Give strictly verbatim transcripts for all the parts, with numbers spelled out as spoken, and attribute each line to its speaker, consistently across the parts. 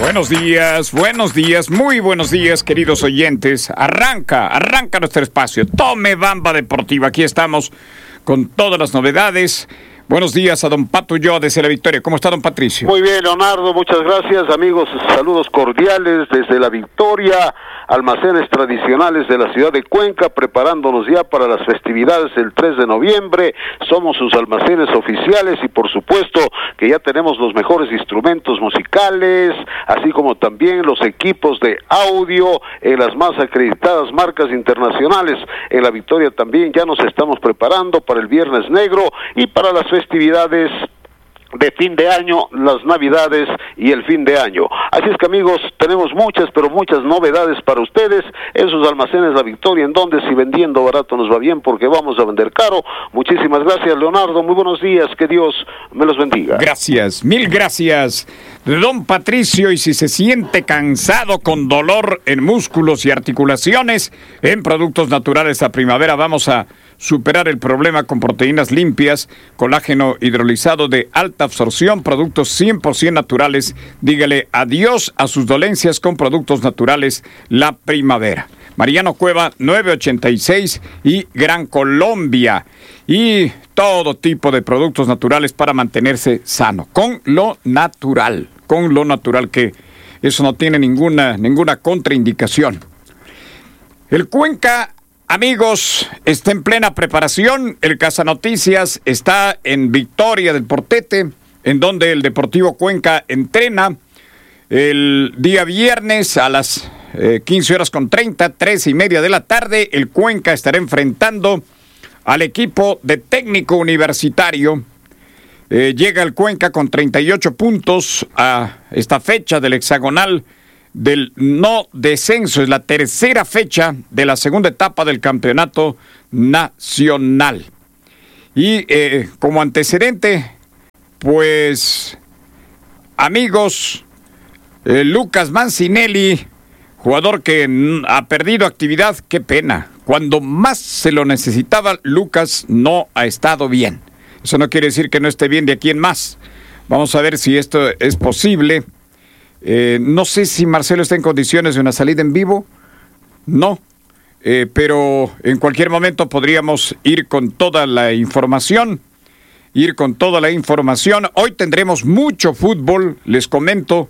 Speaker 1: Buenos días, buenos días, muy buenos días, queridos oyentes. Arranca, arranca nuestro espacio. Tome Bamba Deportiva. Aquí estamos con todas las novedades. Buenos días a don Pato Ulloa desde La Victoria. ¿Cómo está, don Patricio?
Speaker 2: Muy bien, Leonardo, muchas gracias, amigos. Saludos cordiales desde La Victoria, almacenes tradicionales de la ciudad de Cuenca, preparándonos ya para las festividades del tres de noviembre. Somos sus almacenes oficiales y por supuesto que ya tenemos los mejores instrumentos musicales, así como también los equipos de audio en las más acreditadas marcas internacionales. En La Victoria también ya nos estamos preparando para el Viernes Negro y para las festividades de fin de año, las navidades y el fin de año. Así es que, amigos, tenemos muchas, pero muchas novedades para ustedes en sus almacenes La Victoria, en donde si vendiendo barato nos va bien porque vamos a vender caro. Muchísimas gracias, Leonardo, muy buenos días, que Dios me los bendiga.
Speaker 1: Gracias, mil gracias, don Patricio. Y si se siente cansado con dolor en músculos y articulaciones, en Productos Naturales a Primavera vamos a superar el problema con proteínas limpias, colágeno hidrolizado de alta absorción, productos cien por ciento naturales. Dígale adiós a sus dolencias con Productos Naturales La Primavera. Mariano Cueva, nueve ochenta y seis y Gran Colombia. Y todo tipo de productos naturales para mantenerse sano, con lo natural, con lo natural, que eso no tiene ninguna, ninguna contraindicación. El Cuenca, amigos, está en plena preparación. El Casanoticias está en Victoria del Portete, en donde el Deportivo Cuenca entrena el día viernes a las eh, quince horas con treinta, tres y media de la tarde. El Cuenca estará enfrentando al equipo de Técnico Universitario. Eh, llega el Cuenca con treinta y ocho puntos a esta fecha del hexagonal del no descenso. Es la tercera fecha de la segunda etapa del campeonato nacional. Y eh, como antecedente, pues, amigos, eh, Lucas Mancinelli, jugador que ha perdido actividad, qué pena. Cuando más se lo necesitaba, Lucas no ha estado bien. Eso no quiere decir que no esté bien de aquí en más. Vamos a ver si esto es posible. Eh, no sé si Marcelo está en condiciones de una salida en vivo, no, eh, pero en cualquier momento podríamos ir con toda la información, ir con toda la información. Hoy tendremos mucho fútbol, les comento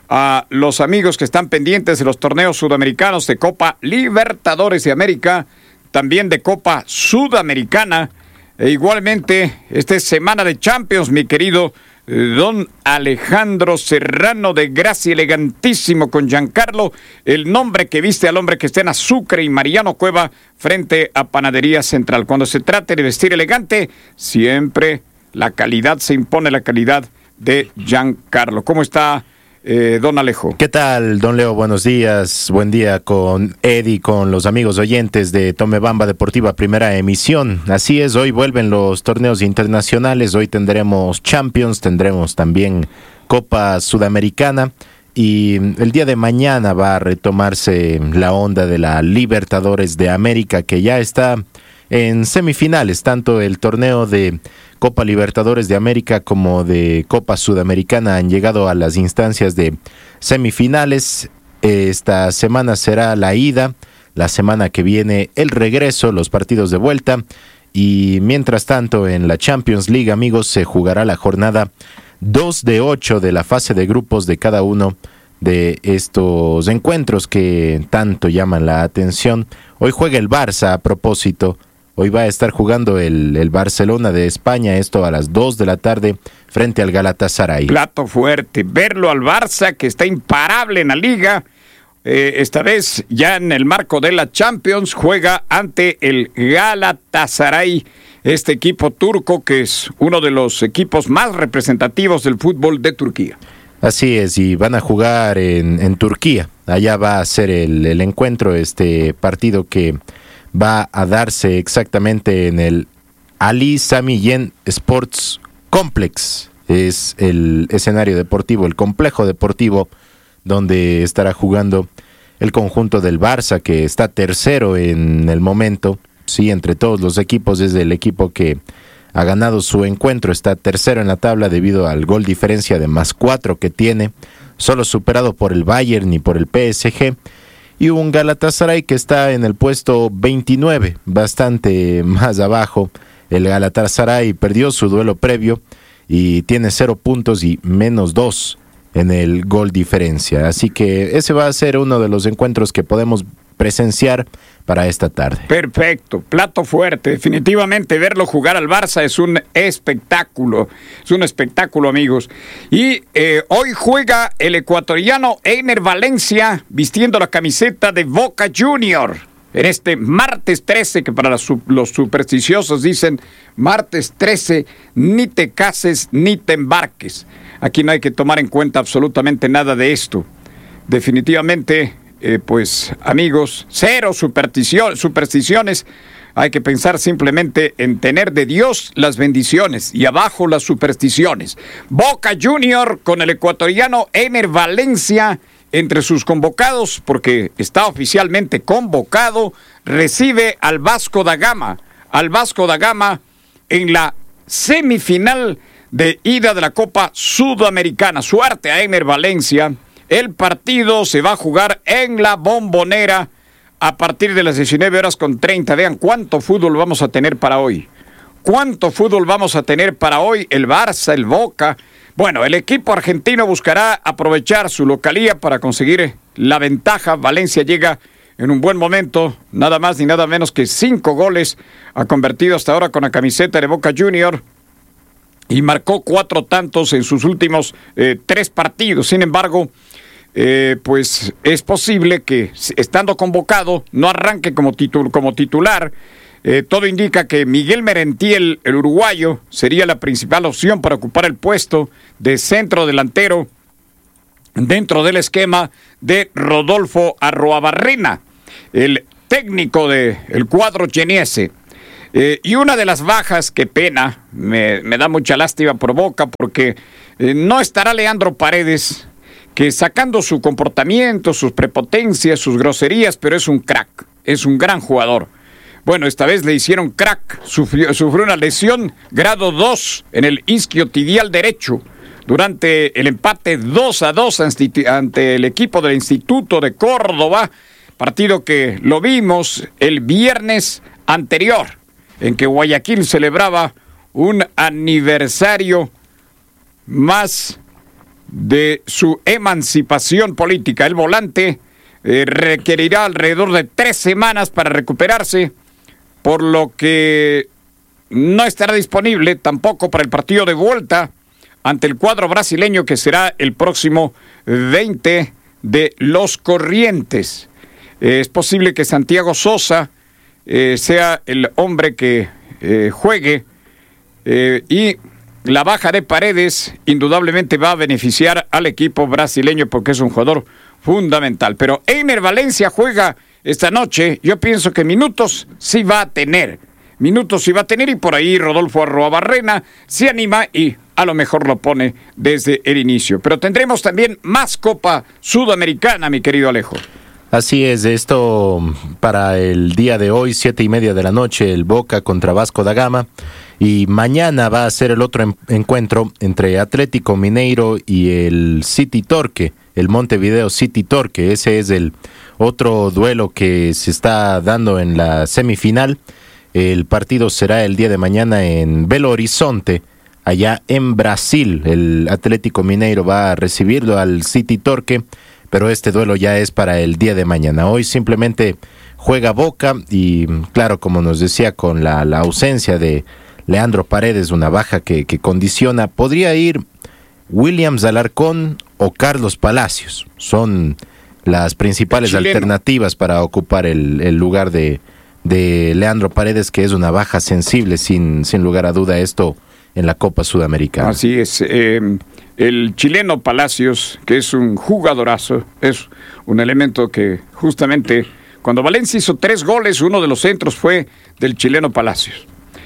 Speaker 1: a los amigos que están pendientes de los torneos sudamericanos de Copa Libertadores de América, también de Copa Sudamericana, e igualmente esta es semana de Champions, mi querido don Alejandro Serrano, de gracia elegantísimo con Giancarlo, el nombre que viste al hombre que está en Azucre, y Mariano Cueva frente a Panadería Central. Cuando se trate de vestir elegante, siempre la calidad se impone, la calidad de Giancarlo. ¿Cómo está, eh, don Alejo?
Speaker 3: ¿Qué tal, don Leo? Buenos días, buen día con Eddie, con los amigos oyentes de Tome Bamba Deportiva, primera emisión. Así es, hoy vuelven los torneos internacionales, hoy tendremos Champions, tendremos también Copa Sudamericana, y el día de mañana va a retomarse la onda de la Libertadores de América, que ya está en semifinales, tanto el torneo de Copa Libertadores de América como de Copa Sudamericana han llegado a las instancias de semifinales. Esta semana será la ida, la semana que viene el regreso, los partidos de vuelta, y mientras tanto en la Champions League, amigos, se jugará la jornada dos de ocho de la fase de grupos de cada uno de estos encuentros que tanto llaman la atención. Hoy juega el Barça, a propósito. Hoy va a estar jugando el, el Barcelona de España, esto a las dos de la tarde, frente al Galatasaray.
Speaker 1: Plato fuerte, verlo al Barça, que está imparable en la liga. Eh, esta vez, ya en el marco de la Champions, juega ante el Galatasaray, este equipo turco que es uno de los equipos más representativos del fútbol de Turquía.
Speaker 3: Así es, y van a jugar en, en Turquía. Allá va a ser el, el encuentro, este partido que va a darse exactamente en el Ali Sami Yen Sports Complex. Es el escenario deportivo, el complejo deportivo donde estará jugando el conjunto del Barça, que está tercero en el momento. Sí, entre todos los equipos es el equipo que ha ganado su encuentro, está tercero en la tabla debido al gol diferencia de más cuatro que tiene solo superado por el Bayern y por el P S G, y un Galatasaray que está en el puesto veintinueve, bastante más abajo. El Galatasaray perdió su duelo previo y tiene cero puntos y menos dos en el gol diferencia. Así que ese va a ser uno de los encuentros que podemos presenciar para esta tarde.
Speaker 1: Perfecto, plato fuerte. Definitivamente verlo jugar al Barça es un espectáculo. Es un espectáculo, amigos. Y eh, hoy juega el ecuatoriano Einer Valencia vistiendo la camiseta de Boca Junior. En este martes trece, que para los, los supersticiosos dicen martes trece, ni te cases ni te embarques. Aquí no hay que tomar en cuenta absolutamente nada de esto. Definitivamente, eh, pues amigos, cero superstición, supersticiones. Hay que pensar simplemente en tener de Dios las bendiciones y abajo las supersticiones. Boca Junior con el ecuatoriano Einer Valencia entre sus convocados, porque está oficialmente convocado, recibe al Vasco da Gama, al Vasco da Gama en la semifinal de ida de la Copa Sudamericana. Suerte a Einer Valencia. El partido se va a jugar en la Bombonera a partir de las diecinueve horas con treinta. Vean cuánto fútbol vamos a tener para hoy. Cuánto fútbol vamos a tener para hoy. El Barça, el Boca. Bueno, el equipo argentino buscará aprovechar su localía para conseguir la ventaja. Valencia llega en un buen momento, nada más ni nada menos que cinco goles ha convertido hasta ahora con la camiseta de Boca Junior y marcó cuatro tantos en sus últimos eh, tres partidos. Sin embargo, eh, pues es posible que estando convocado no arranque como, titul- como titular. Eh, todo indica que Miguel Merentiel, el uruguayo, sería la principal opción para ocupar el puesto de centro delantero dentro del esquema de Rodolfo Arruabarrena, el técnico del cuadro geniese. Eh, y una de las bajas, qué pena, me, me da mucha lástima por Boca, porque eh, no estará Leandro Paredes, que sacando su comportamiento, sus prepotencias, sus groserías, pero es un crack, es un gran jugador. Bueno, esta vez le hicieron crack, sufrió, sufrió una lesión grado dos en el isquiotibial derecho durante el empate dos a dos ante el equipo del Instituto de Córdoba, partido que lo vimos el viernes anterior, en que Guayaquil celebraba un aniversario más de su emancipación política. El volante eh, requerirá alrededor de tres semanas para recuperarse, por lo que no estará disponible tampoco para el partido de vuelta ante el cuadro brasileño, que será el próximo veinte de Los Corrientes. Eh, es posible que Santiago Sosa eh, sea el hombre que eh, juegue eh, y la baja de Paredes indudablemente va a beneficiar al equipo brasileño porque es un jugador fundamental. Pero Einer Valencia juega esta noche. Yo pienso que minutos sí va a tener. Minutos sí va a tener y por ahí Rodolfo Arruabarrena se anima y a lo mejor lo pone desde el inicio. Pero tendremos también más Copa Sudamericana, mi querido Alejo.
Speaker 3: Así es, esto para el día de hoy, siete y media de la noche, el Boca contra Vasco da Gama. Y mañana va a ser el otro en- encuentro entre Atlético Mineiro y el City Torque, el Montevideo City Torque. Ese es el otro duelo que se está dando en la semifinal. El partido será el día de mañana en Belo Horizonte, allá en Brasil. El Atlético Mineiro va a recibirlo al City Torque, pero este duelo ya es para el día de mañana. Hoy simplemente juega Boca y, claro, como nos decía, con la, la ausencia de Leandro Paredes, una baja que, que condiciona, podría ir Williams Alarcón o Carlos Palacios. Son las principales alternativas para ocupar el, el lugar de, de Leandro Paredes, que es una baja sensible, sin, sin lugar a duda, esto en la Copa Sudamericana.
Speaker 1: Así es. Eh, el chileno Palacios, que es un jugadorazo, es un elemento que justamente cuando Valencia hizo tres goles, uno de los centros fue del chileno Palacios.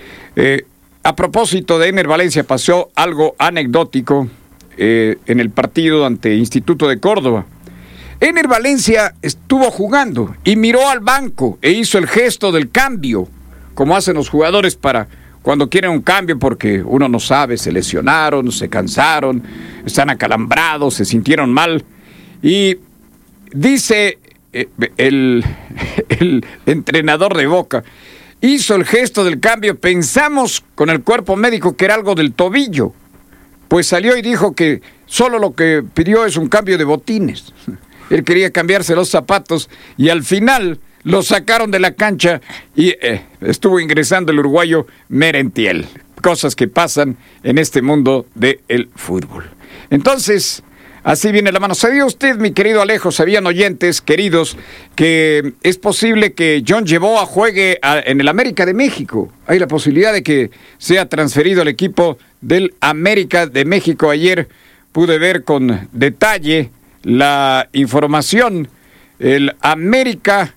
Speaker 1: Eh, a propósito de Einer Valencia, pasó algo anecdótico eh, en el partido ante Instituto de Córdoba. Einer Valencia estuvo jugando y miró al banco e hizo el gesto del cambio, como hacen los jugadores para cuando quieren un cambio porque uno no sabe, se lesionaron, se cansaron, están acalambrados, se sintieron mal. Y dice eh, el, el entrenador de Boca, hizo el gesto del cambio, pensamos con el cuerpo médico que era algo del tobillo, pues salió y dijo que solo lo que pidió es un cambio de botines. Él quería cambiarse los zapatos y al final lo sacaron de la cancha y eh, estuvo ingresando el uruguayo Merentiel. Cosas que pasan en este mundo del fútbol. Entonces, así viene la mano. ¿Sabía usted, mi querido Alejo, sabían oyentes queridos, que es posible que John Yeboah juegue a, en el América de México? Hay la posibilidad de que sea transferido al equipo del América de México. Ayer pude ver con detalle la información. El América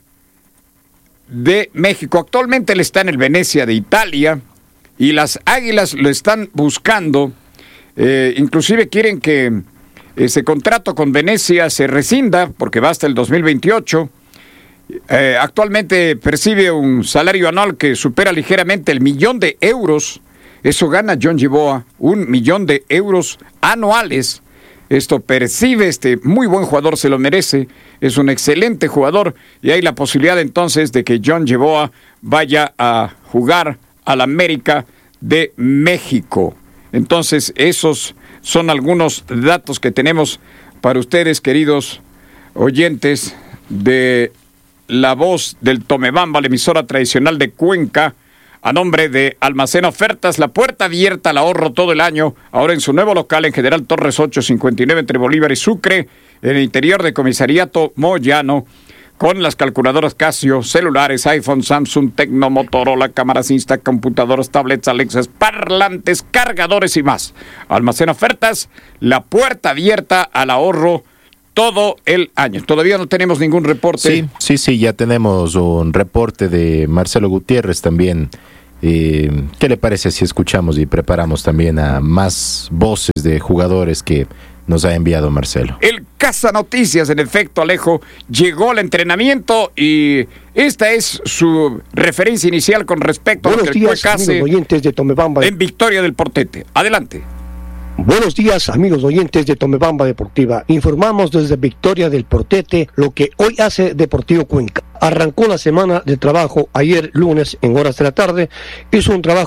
Speaker 1: de México actualmente él está en el Venecia de Italia y las Águilas lo están buscando. Eh, inclusive quieren que ese contrato con Venecia se rescinda porque va hasta el dos mil veintiocho. Eh, actualmente percibe un salario anual que supera ligeramente el millón de euros. Eso gana John Yeboah, un millón de euros anuales. Esto percibe este muy buen jugador, se lo merece, es un excelente jugador y hay la posibilidad entonces de que John Yeboah vaya a jugar al América de México. Entonces esos son algunos datos que tenemos para ustedes, queridos oyentes de La Voz del Tomebamba, la emisora tradicional de Cuenca. A nombre de Almacén Ofertas, la puerta abierta al ahorro todo el año, ahora en su nuevo local en General Torres ochocientos cincuenta y nueve entre Bolívar y Sucre, en el interior de Comisariato Moyano, con las calculadoras Casio, celulares, iPhone, Samsung, Tecno, Motorola, cámaras Insta, computadoras, tablets, Alexas, parlantes, cargadores y más. Almacén Ofertas, la puerta abierta al ahorro todo el año. Todavía no tenemos ningún reporte.
Speaker 3: Sí, sí, sí, ya tenemos un reporte de Marcelo Gutiérrez también. Eh, ¿Qué le parece si escuchamos y preparamos también a más voces de jugadores que nos ha enviado Marcelo?
Speaker 1: El Casa Noticias, en efecto, Alejo, llegó al entrenamiento y esta es su referencia inicial con respecto
Speaker 4: Buenos
Speaker 1: a lo que
Speaker 4: días,
Speaker 1: el Cuecase
Speaker 4: oyentes de Tomebamba
Speaker 1: en Victoria del Portete. Adelante.
Speaker 4: Buenos días, amigos oyentes de Tomebamba Deportiva. Informamos desde Victoria del Portete lo que hoy hace Deportivo Cuenca. Arrancó la semana de trabajo ayer lunes en horas de la tarde. Hizo un trabajo